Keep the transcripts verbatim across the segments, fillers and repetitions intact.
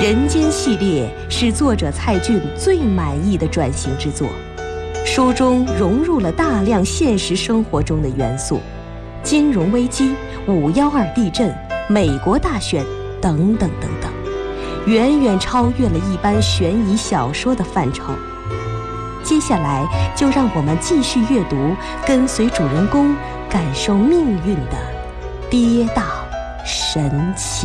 人间系列是作者蔡骏最满意的转型之作，书中融入了大量现实生活中的元素，金融危机、五幺二地震、美国大选等等等等，远远超越了一般悬疑小说的范畴。接下来就让我们继续阅读，跟随主人公感受命运的跌宕神奇。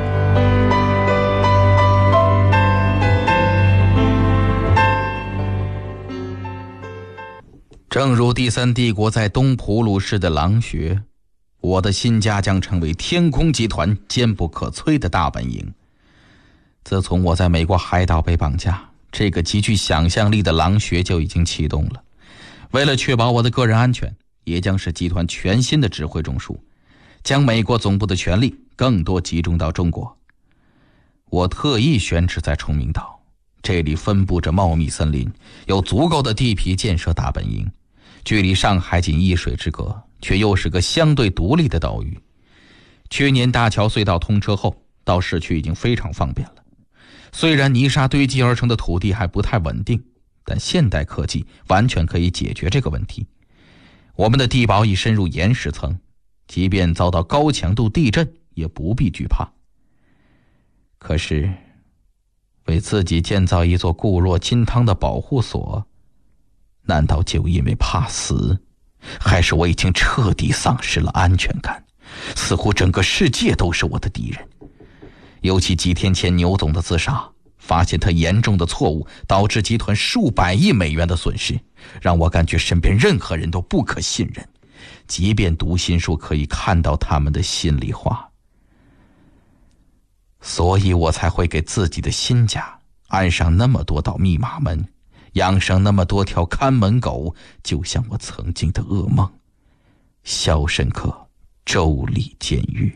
正如第三帝国在东普鲁士的狼穴，我的新家将成为天空集团坚不可摧的大本营。自从我在美国海岛被绑架，这个极具想象力的狼穴就已经启动了。为了确保我的个人安全，也将是集团全新的指挥中枢，将美国总部的权力更多集中到中国。我特意选址在崇明岛，这里分布着茂密森林，有足够的地皮建设大本营，距离上海仅一水之隔，却又是个相对独立的岛屿。去年大桥隧道通车后，到市区已经非常方便了。虽然泥沙堆积而成的土地还不太稳定，但现代科技完全可以解决这个问题。我们的地堡已深入岩石层，即便遭到高强度地震也不必惧怕。可是为自己建造一座固若金汤的保护所，难道就因为怕死？还是我已经彻底丧失了安全感，似乎整个世界都是我的敌人？尤其几天前牛总的自杀，发现他严重的错误导致集团数百亿美元的损失，让我感觉身边任何人都不可信任，即便读心术可以看到他们的心里话。所以我才会给自己的新家安上那么多道密码门，养上那么多条看门狗，就像我曾经的噩梦——肖申克州立监狱。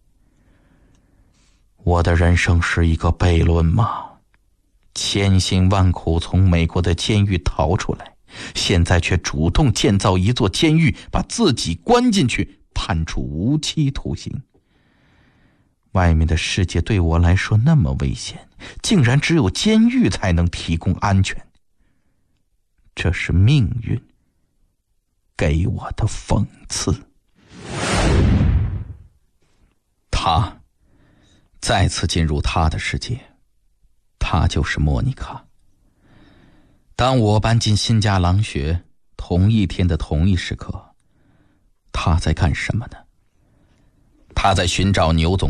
我的人生是一个悖论吗？千辛万苦从美国的监狱逃出来，现在却主动建造一座监狱，把自己关进去，判处无期徒刑。外面的世界对我来说那么危险，竟然只有监狱才能提供安全。这是命运给我的讽刺。他再次进入他的世界，他就是莫妮卡。当我搬进新家狼穴，同一天的同一时刻，他在干什么呢？他在寻找牛总